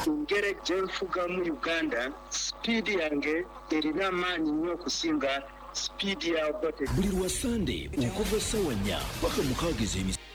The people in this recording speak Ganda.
engeri gye nfugamu Uganda sipiidi yange erina amaanyi nnyo okusinga sipiidi ya Obote. Buli lwa Sunday okuva essaawa 4 paka 6 ez'emisana.